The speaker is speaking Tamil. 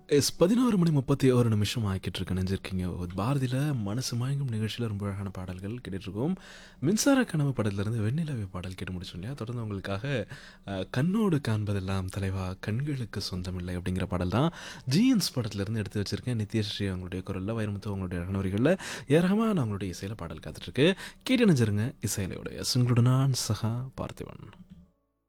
11:31 ஆக்கிட்டு இருக்கு நினைஞ்சிருக்கீங்க. பாரதியில மனசு மயங்கும் நிகழ்ச்சியில் ரொம்ப அழகான பாடல்கள் கேட்டுட்ருக்கோம். மின்சார கனவு படத்துலேருந்து வெண்ணிலவே பாடல் கேட்டு முடிச்சோம் இல்லையா? தொடர்ந்து உங்களுக்காக கண்ணோடு காண்பதெல்லாம் தலைவா கண்களுக்கு சொந்தமில்லை அப்படிங்கிற பாடல் தான் ஜீன்ஸ் படத்துலேருந்து எடுத்து வச்சிருக்கேன். நித்யஸ்ரீ அவங்களுடைய குரலில், வைரமுத்து அவங்களுடைய அழகான வரிகளில், ரஹ்மான் அவங்களுடைய இசையில் பாடல் காத்துட்ருக்கு. கேட்டு நினைச்சிருங்க இசையிலையோடைய உங்களுடன் நான் சகா பார்த்திபன்.